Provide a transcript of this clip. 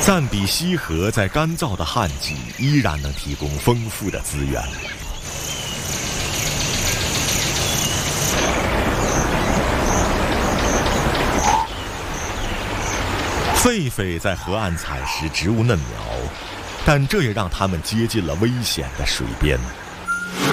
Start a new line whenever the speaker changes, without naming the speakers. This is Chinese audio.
赞比西河在干燥的旱季依然能提供丰富的资源。狒狒在河岸采食植物嫩苗，但这也让它们接近了危险的水边。